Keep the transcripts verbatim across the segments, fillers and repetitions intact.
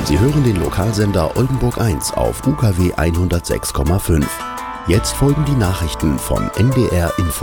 Sie hören den Lokalsender Oldenburg eins auf U K W hundertsechs Komma fünf. Jetzt folgen die Nachrichten von N D R Info.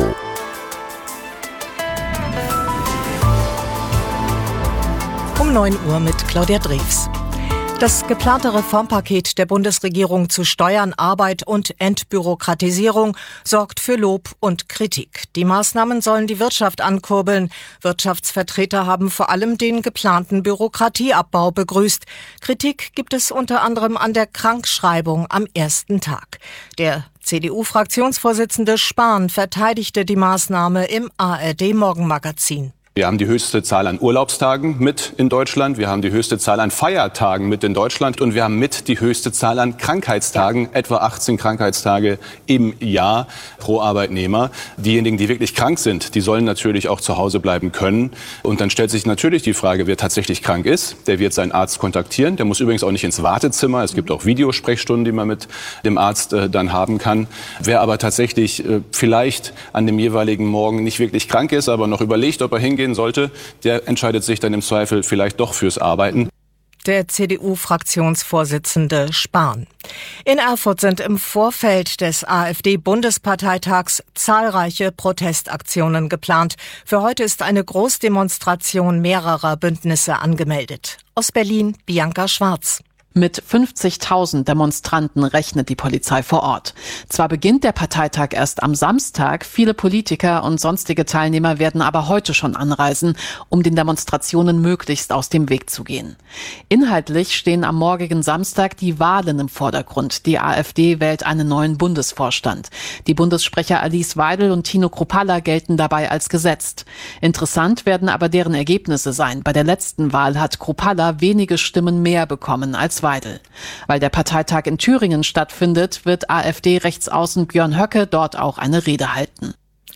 Um neun Uhr mit Claudia Drews. Das geplante Reformpaket der Bundesregierung zu Steuern, Arbeit und Entbürokratisierung sorgt für Lob und Kritik. Die Maßnahmen sollen die Wirtschaft ankurbeln. Wirtschaftsvertreter haben vor allem den geplanten Bürokratieabbau begrüßt. Kritik gibt es unter anderem an der Krankschreibung am ersten Tag. Der C D U-Fraktionsvorsitzende Spahn verteidigte die Maßnahme im A R D-Morgenmagazin. Wir haben die höchste Zahl an Urlaubstagen mit in Deutschland, wir haben die höchste Zahl an Feiertagen mit in Deutschland und wir haben mit die höchste Zahl an Krankheitstagen, etwa achtzehn Krankheitstage im Jahr pro Arbeitnehmer. Diejenigen, die wirklich krank sind, die sollen natürlich auch zu Hause bleiben können. Und dann stellt sich natürlich die Frage, wer tatsächlich krank ist, der wird seinen Arzt kontaktieren. Der muss übrigens auch nicht ins Wartezimmer. Es gibt auch Videosprechstunden, die man mit dem Arzt äh, dann haben kann. Wer aber tatsächlich äh, vielleicht an dem jeweiligen Morgen nicht wirklich krank ist, aber noch überlegt, ob er hingeht sollte, der entscheidet sich dann im Zweifel vielleicht doch fürs Arbeiten. Der C D U-Fraktionsvorsitzende Spahn. In Erfurt sind im Vorfeld des AfD-Bundesparteitags zahlreiche Protestaktionen geplant. Für heute ist eine Großdemonstration mehrerer Bündnisse angemeldet. Aus Berlin, Bianca Schwarz. Mit fünfzigtausend Demonstranten rechnet die Polizei vor Ort. Zwar beginnt der Parteitag erst am Samstag, viele Politiker und sonstige Teilnehmer werden aber heute schon anreisen, um den Demonstrationen möglichst aus dem Weg zu gehen. Inhaltlich stehen am morgigen Samstag die Wahlen im Vordergrund. Die AfD wählt einen neuen Bundesvorstand. Die Bundessprecher Alice Weidel und Tino Kruppalla gelten dabei als gesetzt. Interessant werden aber deren Ergebnisse sein. Bei der letzten Wahl hat Kruppalla wenige Stimmen mehr bekommen als Weidel. Weil der Parteitag in Thüringen stattfindet, wird AfD-Rechtsaußen Björn Höcke dort auch eine Rede halten.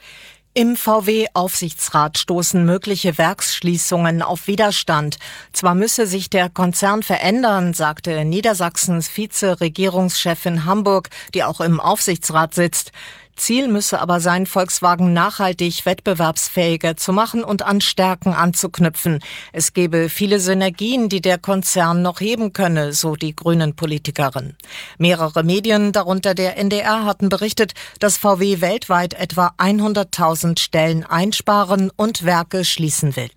Im V W-Aufsichtsrat stoßen mögliche Werksschließungen auf Widerstand. Zwar müsse sich der Konzern verändern, sagte Niedersachsens Vize-Regierungschefin Hamburg, die auch im Aufsichtsrat sitzt. Ziel müsse aber sein, Volkswagen nachhaltig wettbewerbsfähiger zu machen und an Stärken anzuknüpfen. Es gebe viele Synergien, die der Konzern noch heben könne, so die Grünen-Politikerin. Mehrere Medien, darunter der N D R, hatten berichtet, dass V W weltweit etwa hunderttausend Stellen einsparen und Werke schließen will.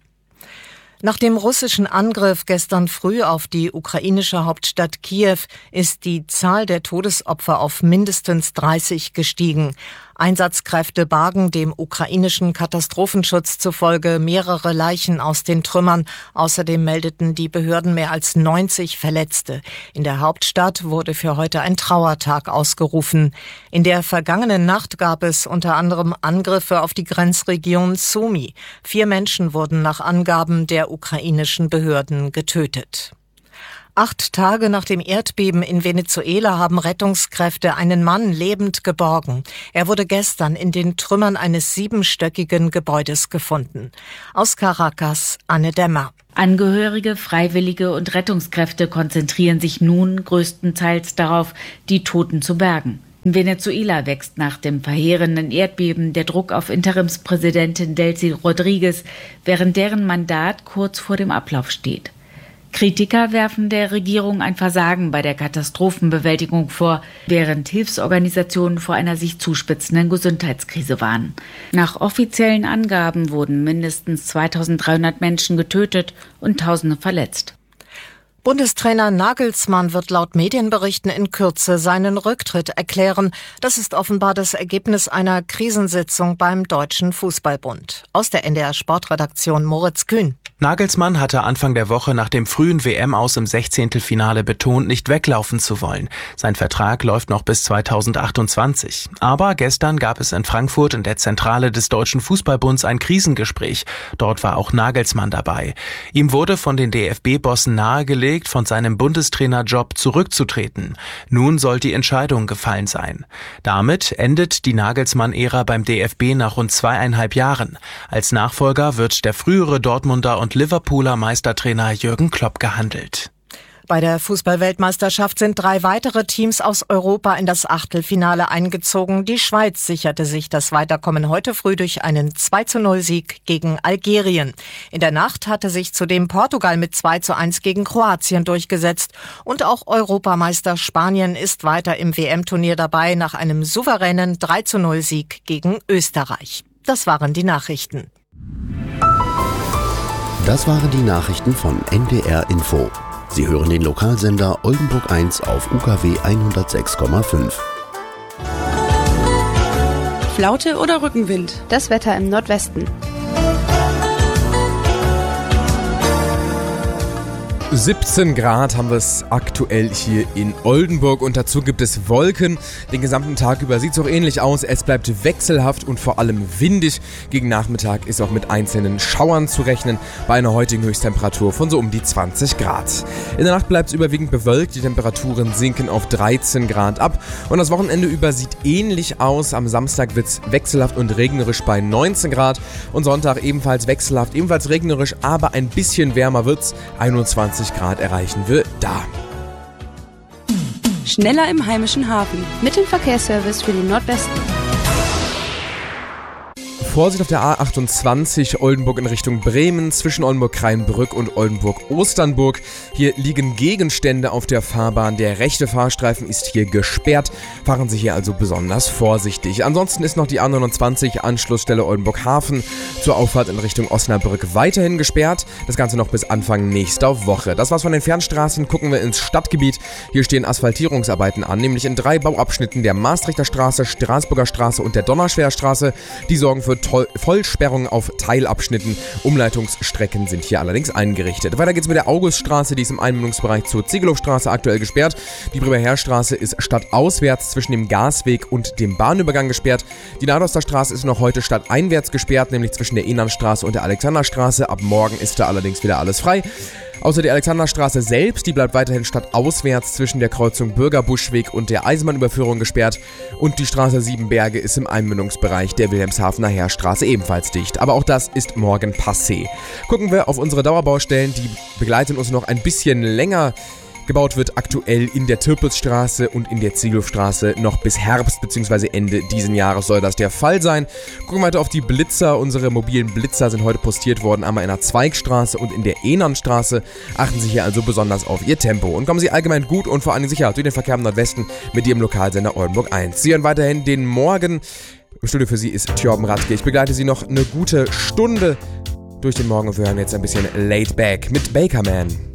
Nach dem russischen Angriff gestern früh auf die ukrainische Hauptstadt Kiew ist die Zahl der Todesopfer auf mindestens dreißig gestiegen. Einsatzkräfte bargen dem ukrainischen Katastrophenschutz zufolge mehrere Leichen aus den Trümmern. Außerdem meldeten die Behörden mehr als neunzig Verletzte. In der Hauptstadt wurde für heute ein Trauertag ausgerufen. In der vergangenen Nacht gab es unter anderem Angriffe auf die Grenzregion Sumy. Vier Menschen wurden nach Angaben der ukrainischen Behörden getötet. Acht Tage nach dem Erdbeben in Venezuela haben Rettungskräfte einen Mann lebend geborgen. Er wurde gestern in den Trümmern eines siebenstöckigen Gebäudes gefunden. Aus Caracas, Anne Dämmer. Angehörige, Freiwillige und Rettungskräfte konzentrieren sich nun größtenteils darauf, die Toten zu bergen. In Venezuela wächst nach dem verheerenden Erdbeben der Druck auf Interimspräsidentin Delcy Rodriguez, während deren Mandat kurz vor dem Ablauf steht. Kritiker werfen der Regierung ein Versagen bei der Katastrophenbewältigung vor, während Hilfsorganisationen vor einer sich zuspitzenden Gesundheitskrise warnen. Nach offiziellen Angaben wurden mindestens zweitausenddreihundert Menschen getötet und Tausende verletzt. Bundestrainer Nagelsmann wird laut Medienberichten in Kürze seinen Rücktritt erklären. Das ist offenbar das Ergebnis einer Krisensitzung beim Deutschen Fußballbund. Aus der N D R Sportredaktion Moritz Kühn. Nagelsmann hatte Anfang der Woche nach dem frühen W M-Aus im Sechzehntelfinale betont, nicht weglaufen zu wollen. Sein Vertrag läuft noch bis zweitausendachtundzwanzig. Aber gestern gab es in Frankfurt in der Zentrale des Deutschen Fußballbunds ein Krisengespräch. Dort war auch Nagelsmann dabei. Ihm wurde von den D F B-Bossen nahegelegt, von seinem Bundestrainerjob zurückzutreten. Nun soll die Entscheidung gefallen sein. Damit endet die Nagelsmann-Ära beim D F B nach rund zweieinhalb Jahren. Als Nachfolger wird der frühere Dortmunder und Liverpooler Meistertrainer Jürgen Klopp gehandelt. Bei der Fußball-Weltmeisterschaft sind drei weitere Teams aus Europa in das Achtelfinale eingezogen. Die Schweiz sicherte sich das Weiterkommen heute früh durch einen zwei zu null Sieg gegen Algerien. In der Nacht hatte sich zudem Portugal mit zwei zu eins gegen Kroatien durchgesetzt. Und auch Europameister Spanien ist weiter im W M-Turnier dabei nach einem souveränen drei zu null Sieg gegen Österreich. Das waren die Nachrichten. Das waren die Nachrichten von N D R Info. Sie hören den Lokalsender Oldenburg eins auf U K W hundertsechs Komma fünf. Flaute oder Rückenwind? Das Wetter im Nordwesten. siebzehn Grad haben wir es aktuell hier in Oldenburg und dazu gibt es Wolken. Den gesamten Tag über sieht es auch ähnlich aus. Es bleibt wechselhaft und vor allem windig. Gegen Nachmittag ist auch mit einzelnen Schauern zu rechnen bei einer heutigen Höchsttemperatur von so um die zwanzig Grad. In der Nacht bleibt es überwiegend bewölkt. Die Temperaturen sinken auf dreizehn Grad ab und das Wochenende über sieht ähnlich aus. Am Samstag wird es wechselhaft und regnerisch bei neunzehn Grad und Sonntag ebenfalls wechselhaft, ebenfalls regnerisch, aber ein bisschen wärmer wird es. einundzwanzig Grad erreichen wir da. Schneller im heimischen Hafen. Mit dem Verkehrsservice für den Nordwesten. Vorsicht auf der A achtundzwanzig Oldenburg in Richtung Bremen zwischen Oldenburg-Kreinbrück und Oldenburg-Osternburg. Hier liegen Gegenstände auf der Fahrbahn. Der rechte Fahrstreifen ist hier gesperrt. Fahren Sie hier also besonders vorsichtig. Ansonsten ist noch die A neunundzwanzig Anschlussstelle Oldenburg-Hafen zur Auffahrt in Richtung Osnabrück weiterhin gesperrt. Das Ganze noch bis Anfang nächster Woche. Das war's von den Fernstraßen. Gucken wir ins Stadtgebiet. Hier stehen Asphaltierungsarbeiten an, nämlich in drei Bauabschnitten der Maastrichter Straße, Straßburger Straße und der Donnerschwerstraße. Die sorgen für Vollsperrung auf Teilabschnitten. Umleitungsstrecken sind hier allerdings eingerichtet. Weiter geht's mit der Auguststraße, die ist im Einmündungsbereich zur Ziegelhofstraße aktuell gesperrt. Die Bremerherstraße ist stadtauswärts zwischen dem Gasweg und dem Bahnübergang gesperrt. Die Nadoster Straße ist noch heute stadteinwärts gesperrt, nämlich zwischen der Enanstraße und der Alexanderstraße. Ab morgen ist da allerdings wieder alles frei. Außer die Alexanderstraße selbst, die bleibt weiterhin stadtauswärts zwischen der Kreuzung Bürgerbuschweg und der Eisenbahnüberführung gesperrt. Und die Straße Siebenberge ist im Einmündungsbereich der Wilhelmshavener Heerstraße ebenfalls dicht. Aber auch das ist morgen passé. Gucken wir auf unsere Dauerbaustellen, die begleiten uns noch ein bisschen länger. Gebaut wird aktuell in der Tirpelsstraße und in der Ziegelhofstraße noch bis Herbst bzw. Ende diesen Jahres soll das der Fall sein. Gucken wir weiter auf die Blitzer. Unsere mobilen Blitzer sind heute postiert worden, einmal in der Zweigstraße und in der Enanstraße. Achten Sie hier also besonders auf Ihr Tempo und kommen Sie allgemein gut und vor allem sicher durch den Verkehr im Nordwesten mit Ihrem Lokalsender Oldenburg eins. Sie hören weiterhin den Morgen. Im Studio für Sie ist Thjorben Radke. Ich begleite Sie noch eine gute Stunde durch den Morgen und wir hören jetzt ein bisschen Laid Back mit Bakerman.